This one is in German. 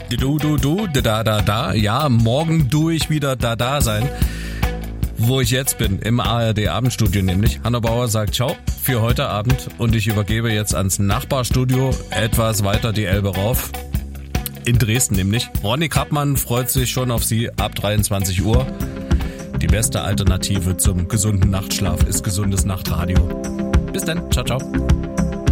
Da. Ja, morgen tue ich wieder da sein. Wo ich jetzt bin, im ARD-Abendstudio nämlich. Hanna Bauer sagt Ciao für heute Abend und ich übergebe jetzt ans Nachbarstudio, etwas weiter die Elbe rauf. In Dresden nämlich. Ronny Kappmann freut sich schon auf Sie ab 23 Uhr. Die beste Alternative zum gesunden Nachtschlaf ist gesundes Nachtradio. Bis dann, ciao, ciao.